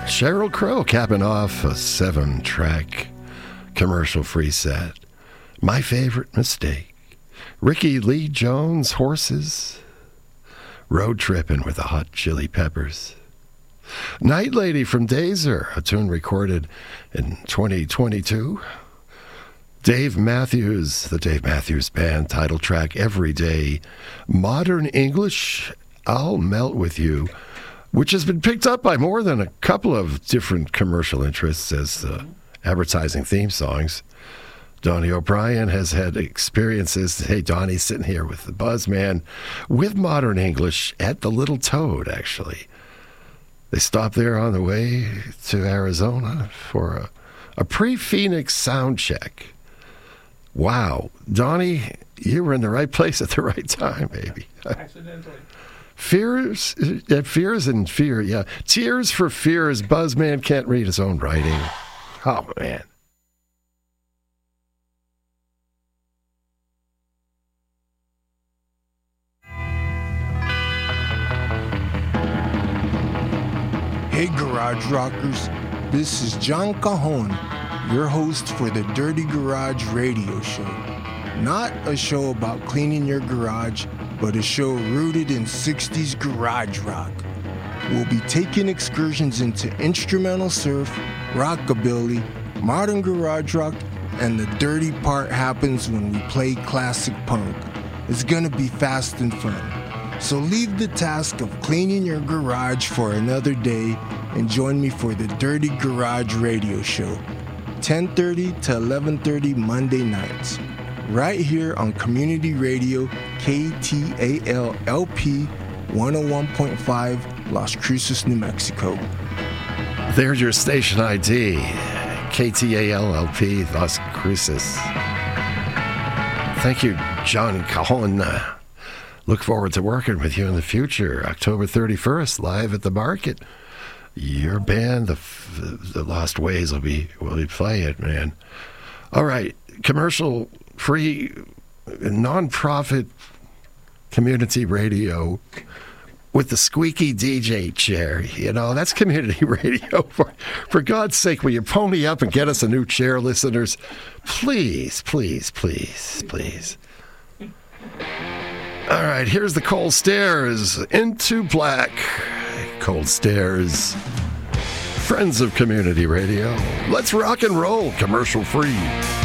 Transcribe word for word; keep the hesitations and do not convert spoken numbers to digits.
Sheryl Crow capping off a seven-track commercial-free set. My Favorite Mistake. Ricky Lee Jones, Horses. Road Trippin' with the Hot Chili Peppers. Night Lady from Dazer, a tune recorded in twenty twenty-two. Dave Matthews, the Dave Matthews Band, title track, Every Day. Modern English, I'll Melt With You, which has been picked up by more than a couple of different commercial interests as uh, advertising theme songs. Donnie O'Brien has had experiences. Hey, Donnie's sitting here with the Buzzman with Modern English at the Little Toad, actually. They stopped there on the way to Arizona for a, a pre-Phoenix sound check. Wow. Donnie, you were in the right place at the right time, baby. Accidentally. Fears, uh, fears and fear, yeah. Tears for Fears. Buzzman can't read his own writing. Oh, man. Hey, Garage Rockers. This is John Cajon, your host for the Dirty Garage Radio Show. Not a show about cleaning your garage, but a show rooted in sixties garage rock. We'll be taking excursions into instrumental surf, rockabilly, modern garage rock, and the dirty part happens when we play classic punk. It's gonna be fast and fun. So leave the task of cleaning your garage for another day and join me for the Dirty Garage Radio Show, ten thirty to eleven thirty Monday nights, right here on Community Radio K T A L L P one oh one point five, Las Cruces, New Mexico. There's your station I D, K T A L L P, Las Cruces. Thank you, John Cajon. Look forward to working with you in the future. October thirty-first, live at the market. Your band, the, the Lost Ways, will be will be playing, man. All right, commercial-free, non-profit community radio with the squeaky D J chair. You know, that's community radio. For, for God's sake, will you pony up and get us a new chair, listeners? Please, please, please, please. All right, here's the Cold Stairs, Into Black. Cold Stairs, friends of community radio. Let's rock and roll, commercial free.